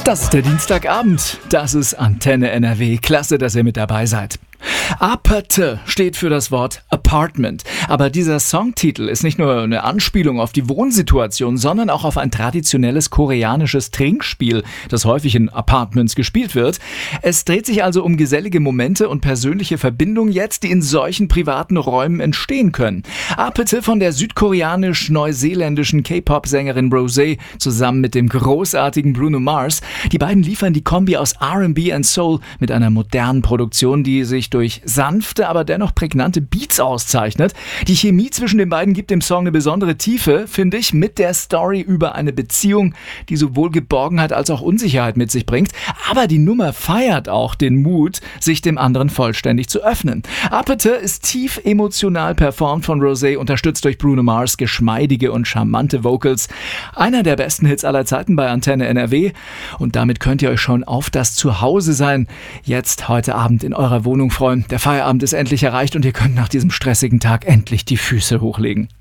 Das ist der Dienstagabend. Das ist Antenne NRW. Klasse, dass ihr mit dabei seid. APT steht für das Wort Apartment. Aber dieser Songtitel ist nicht nur eine Anspielung auf die Wohnsituation, sondern auch auf ein traditionelles koreanisches Trinkspiel, das häufig in Apartments gespielt wird. Es dreht sich also um gesellige Momente und persönliche Verbindungen jetzt, die in solchen privaten Räumen entstehen können. APT von der südkoreanisch-neuseeländischen K-Pop-Sängerin Rosé zusammen mit dem großartigen Bruno Mars. Die beiden liefern die Kombi aus R&B und Soul mit einer modernen Produktion, die sich durch sanfte, aber dennoch prägnante Beats auszeichnet. Die Chemie zwischen den beiden gibt dem Song eine besondere Tiefe, finde ich, mit der Story über eine Beziehung, die sowohl Geborgenheit als auch Unsicherheit mit sich bringt. Aber die Nummer feiert auch den Mut, sich dem anderen vollständig zu öffnen. APT ist tief emotional performt von Rosé, unterstützt durch Bruno Mars geschmeidige und charmante Vocals. Einer der besten Hits aller Zeiten bei Antenne NRW. Und damit könnt ihr euch schon auf das Zuhause-Sein jetzt heute Abend in eurer Wohnung freuen. Der Feierabend ist endlich erreicht und ihr könnt nach diesem stressigen Tag endlich die Füße hochlegen.